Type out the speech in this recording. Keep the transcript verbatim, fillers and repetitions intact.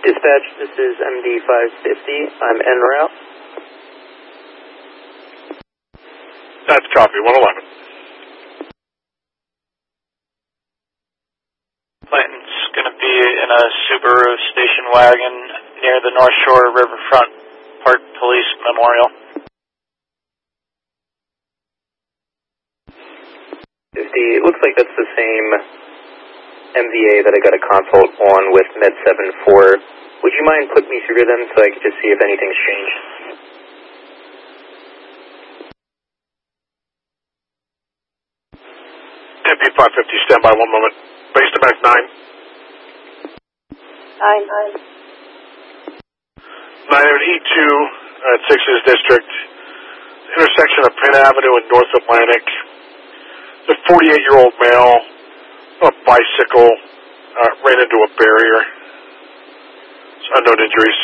Dispatch, this is M D five fifty. I'm en route. That's copy, one eleven. Clinton's going to be in a Subaru station wagon near the North Shore Riverfront Park Police Memorial. fifty, it looks like that's the same M V A that I got a consult on with Med seven four. Would you mind putting me through to them so I could just see if anything's changed? M P five fifty, stand by one moment. Base to back nine. Nine, nine. nine of E two at Sixes District, intersection of Penn Avenue and North Atlantic. The forty-eight-year-old male on a bicycle uh, ran into a barrier. Unknown injuries.